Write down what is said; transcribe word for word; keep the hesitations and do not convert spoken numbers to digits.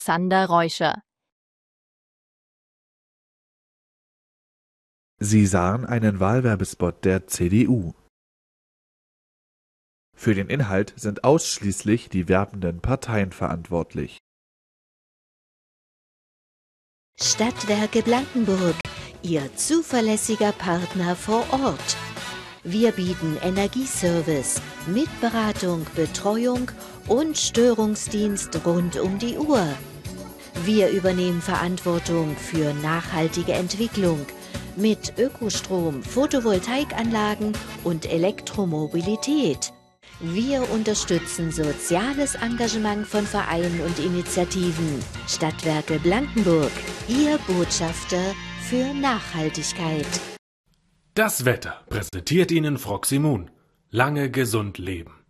Sander Reuscher. Sie sahen einen Wahlwerbespot der C D U. Für den Inhalt sind ausschließlich die werbenden Parteien verantwortlich. Stadtwerke Blankenburg, Ihr zuverlässiger Partner vor Ort. Wir bieten Energieservice mit Beratung, Betreuung und Störungsdienst rund um die Uhr. Wir übernehmen Verantwortung für nachhaltige Entwicklung mit Ökostrom, Photovoltaikanlagen und Elektromobilität. Wir unterstützen soziales Engagement von Vereinen und Initiativen. Stadtwerke Blankenburg, Ihr Botschafter für Nachhaltigkeit. Das Wetter präsentiert Ihnen Froximun. Lange gesund leben.